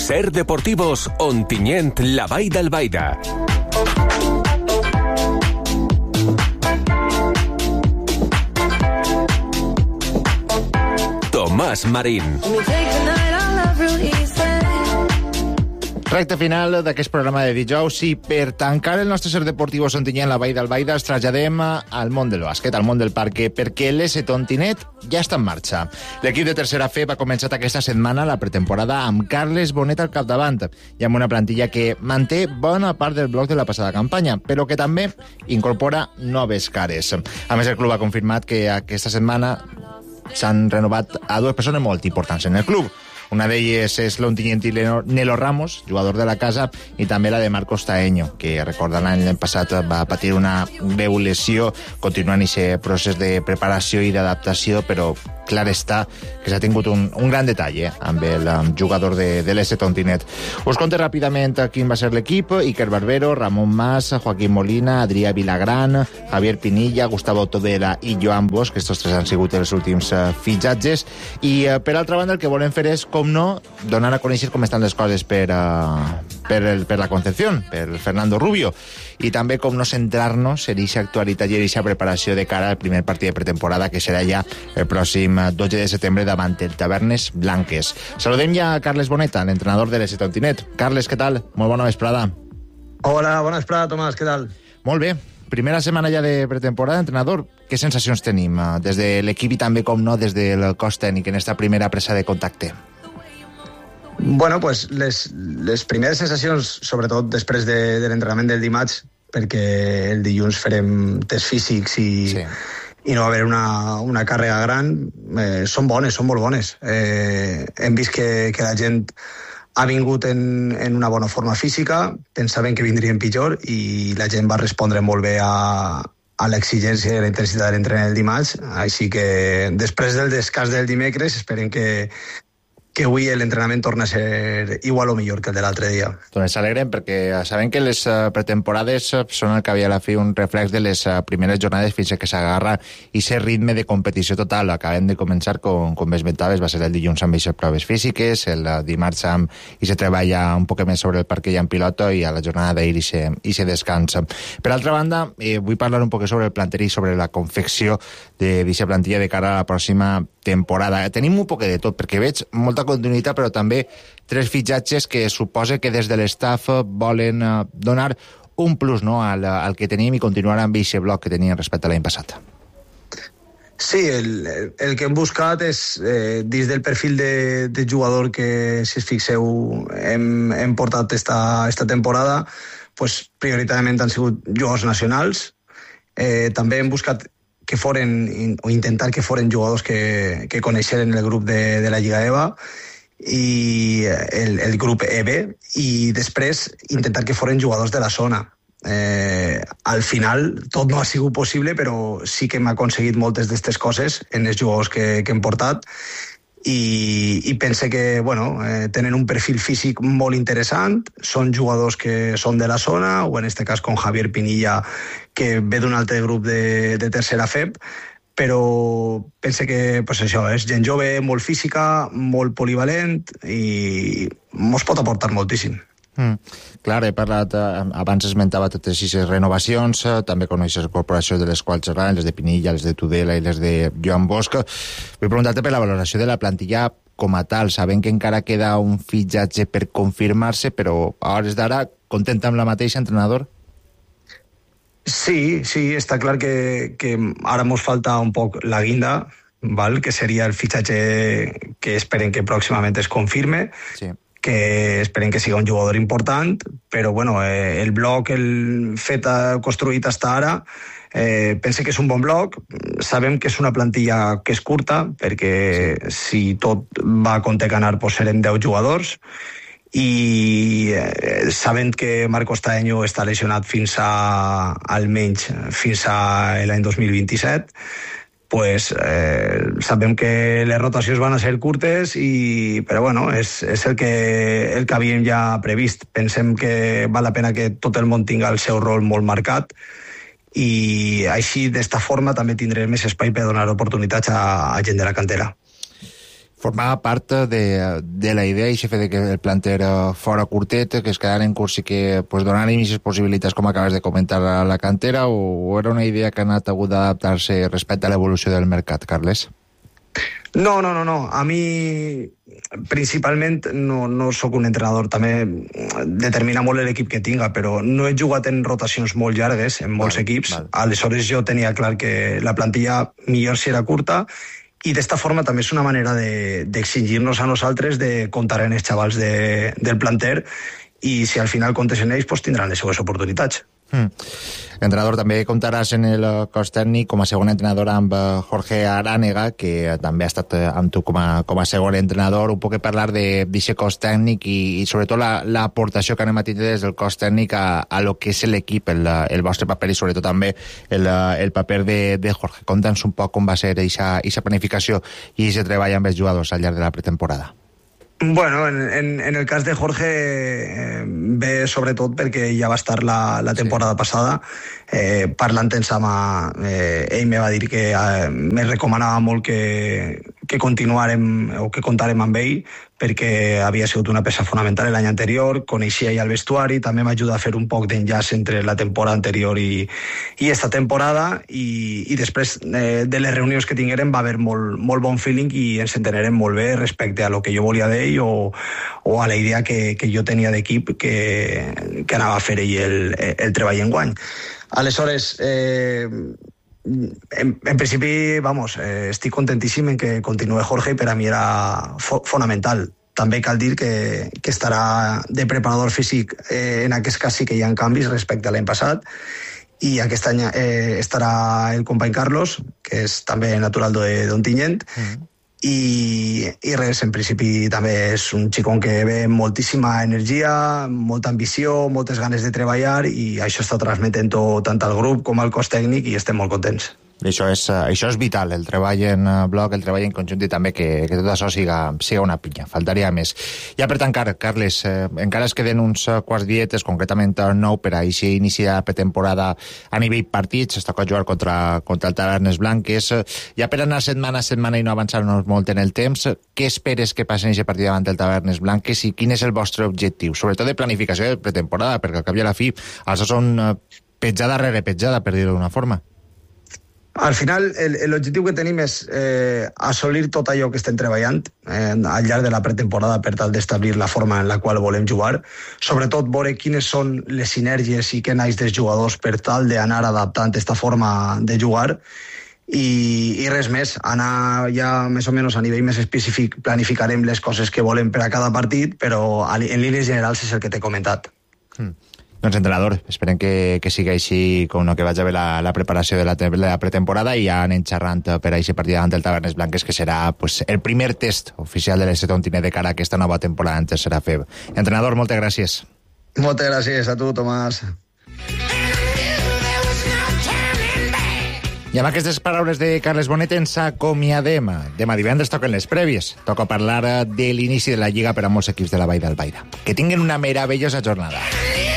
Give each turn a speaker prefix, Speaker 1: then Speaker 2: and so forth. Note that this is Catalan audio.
Speaker 1: Ser Deportivos Ontinyent, la Vall d'Albaida. Tomàs Marín.
Speaker 2: Recte final d'aquest programa de dijous i per tancar el nostre Ser Deportivos Ontinyent, la Vall d'Albaida, ens traslladem al món del bàsquet, al món del parque, perquè l'S Ontinet ja està en marxa. L'equip de tercera FEB ha començat aquesta setmana la pretemporada amb Carles Bonet al capdavant i amb una plantilla que manté bona part del bloc de la passada campanya, però que també incorpora noves cares. A més, el club ha confirmat que aquesta setmana s'han renovat a dues persones molt importants en el club. Una d'elles és l'ontinyentí Nelo Ramos, jugador de la casa, i també la de Marcos Taeño, que, recordant l'any passat, va patir una greu lesió, continuant aquest procés de preparació i d'adaptació, però clar està que s'ha tingut un gran detall amb el jugador de l'S Ontinet. Us conto ràpidament quin va ser l'equip: Iker Barbero, Ramon Mas, Joaquín Molina, Adrià Vilagran, Javier Pinilla, Gustavo Todela i Joan Bosch, que estos tres han sigut els últims fitxatges. I per altra banda, el que volem fer és, com no, donar a conèixer com estan les coses per la Concepción, per Fernando Rubio, i també, com no, centrar-nos en aquesta actualitat i en aquesta preparació de cara al primer partit de pretemporada, que serà ja el pròxim 12 de setembre davant el Tavernes Blanques. Saludem ja a Carles Boneta, l'entrenador de l'S Ontinet. Carles, què tal? Molt bona vesprada.
Speaker 3: Hola, bona vesprada, Tomàs, què tal?
Speaker 2: Molt bé. Primera setmana ja de pretemporada, entrenador. Què sensacions tenim des de l'equip i també, com no, des del cos tècnic en esta primera presa de contacte?
Speaker 3: Bueno, pues les primeres sensacions, sobretot després de l'entrenament del dimarts, perquè el dilluns farem tests físics i no va haver una càrrega gran, són bones, són molt bones. Hem vist que la gent ha vingut en una bona forma física, pensaven que vindrien pitjor i la gent va respondre molt bé a l'exigència i la intensitat de l'entrenament del dimarts, així que després del descans del dimecres esperem que avui l'entrenament torna a ser igual o millor que el de l'altre dia.
Speaker 2: Doncs s'alegrem perquè sabem que les pretemporades són al cap i a la fi un reflex de les primeres jornades fins que s'agarra i ser ritme de competició total. Acabem de començar, com esmentaves, va ser el dilluns amb aquestes proves físiques, el dimarts amb i se treballa un poc més sobre el parquet i en piloto, i a la jornada d'ahir i se descansa. Per altra banda, vull parlar un poc sobre el planter i sobre la confecció d'aquesta plantilla de cara a la pròxima temporada. Tenim un poc de tot, perquè veig molta continuïtat, però també tres fitxatges que suposa que des de l'estaf volen donar un plus, no, al que tenim i continuar amb aquest bloc que tenien respecte a l'any passat.
Speaker 3: Sí, el que hem buscat és, dins del perfil de jugador que, si es fixeu, hem portat esta temporada, pues, prioritàriament han sigut jugadors nacionals. També hem buscat que foren, o intentar que foren jugadors que coneixeren el grup de la Lliga EVA i el grup EVE, i després intentar que foren jugadors de la zona. Al final tot no ha sigut possible, però sí que hem aconseguit moltes d'aquestes coses en els jugadors que hem portat, i pense que tenen un perfil físic molt interessant, són jugadors que són de la zona, o en aquest cas com Javier Pinilla, que ve d'un altre grup de tercera FEB, però pense que això és gent jove, molt física, molt polivalent, i mos pot aportar moltíssim.
Speaker 2: Clar, he parlat, abans esmentava totes aquestes renovacions, també coneixes la corporació de les quals xerraven, les de Pinilla, les de Tudela i les de Joan Bosch. Vull preguntar-te per la valoració de la plantilla com a tal. Sabem que encara queda un fitxatge per confirmar-se, però a hores d'ara, contenta amb la mateixa, entrenador?
Speaker 3: Sí, està clar que ara mos falta un poc la guinda, que seria el fitxatge que esperen que pròximament es confirme, que esperem que siga un jugador important, però el bloc construït fins ara, pense que és un bon bloc. Sabem que és una plantilla que és curta, perquè si tot va com té que anar, serem 10 jugadors, i sabent que Marcos Taeño està lesionat almenys fins a l'any 2027, sabem que les rotacions van a ser curtes, però és el que havíem ja previst. Pensem que val la pena que tot el món tinga el seu rol molt marcat, i així, d'esta forma, també tindrem més espai per donar oportunitats a gent de la cantera.
Speaker 2: Formava part de la idea i de que el planter fora curtet, que es quedara en curs i que donara aquestes possibilitats, com acabes de comentar, a la cantera, o era una idea que ha anat hagut d'adaptar-se respecte a l'evolució del mercat, Carles?
Speaker 3: No. A mi, principalment, no sóc un entrenador. També determina molt l'equip que tinga, però no he jugat en rotacions molt llargues en molts equips. Aleshores jo tenia clar que la plantilla millor si era curta, i d'esta forma també és una manera d'exigir-nos a nosaltres de comptar en els xavals del planter, i si al final comptes en ells, tindran les seues oportunitats.
Speaker 2: Entrenador, també comptaràs en el cos tècnic com a segon entrenador amb Jorge Aránega, que també ha estat amb tu com a segon entrenador. Un poc parlar d'aquest cos tècnic i sobretot l'aportació que anem a tindre des del cos tècnic a lo que és l'equip, el vostre paper i sobretot també el paper de Jorge. Conta'ns un poc com va ser aquesta planificació i aquest treball amb els jugadors al llarg de la pretemporada.
Speaker 3: Bueno, en el cas de Jorge ve sobretot perquè ja va estar la temporada passada parlant-nos amb ell. Me va dir que me recomanava molt que continuarem o que comptarem amb ell, perquè havia sigut una peça fonamental l'any anterior, coneixia ja el vestuari, també m'ajuda a fer un poc d'enllaç entre la temporada anterior i esta temporada, i després de les reunions que tinguérem va haver molt bon feeling i ens entenerem molt bé respecte a lo que jo volia d'ell o a la idea que jo tenia d'equip que anava a fer ell el treball enguany. Aleshores, en principi, estic contentíssim en que continuï Jorge, i per a mi era fonamental. També cal dir que estarà de preparador físic, en aquest cas sí que hi ha canvis respecte a l'any passat, i aquest any estarà el company Carlos, que és també natural d'Ontinyent, i res, en principi també és un xicón que ve moltíssima energia, molta ambició, moltes ganes de treballar, i això està transmetent tant al grup com al cos tècnic, i estem molt contents.
Speaker 2: Això és vital, el treball en bloc, el treball en conjunt, i també que tot això siga una pinya, faltaria més. Ja per tancar, Carles, encara es queden uns quarts dietes, concretament 9 per a aquest inici de la pretemporada a nivell partits. Es toca jugar contra el Tavernes Blanques. Ja per anar setmana a setmana i no avançar-nos molt en el temps, què esperes que passi en aquest partit davant del Tavernes Blanques i quin és el vostre objectiu? Sobretot de planificació de pretemporada, perquè al cap i a la fi això són petjada rere petjada, per dir-ho d'una forma.
Speaker 3: Al final, l'objectiu que tenim és assolir tot allò que estem treballant al llarg de la pretemporada per tal d'establir la forma en la qual volem jugar. Sobretot, veure quines són les sinergies i què naix dels jugadors per tal d'anar adaptant aquesta forma de jugar. I res més, anar ja més o menys a nivell més específic, planificarem les coses que volem per a cada partit, però en línies generals és el que t'he comentat.
Speaker 2: Doncs, entrenador, esperem que sigui així com que vaig a veure la preparació de la pretemporada, i ja anem xerrant per a aquest partit davant del Tavernes Blanques, que serà el primer test oficial de l'S Tontinet de cara a aquesta nova temporada en tercera FEB. Entrenador, moltes gràcies.
Speaker 3: Moltes gràcies a tu, Tomàs.
Speaker 2: I amb aquestes paraules de Carles Bonet ens acomiadem. Demà divendres toquen les prèvies. Toca parlar de l'inici de la Lliga per a molts equips de la Vall d'Albaida. Que tinguin una meravellosa jornada.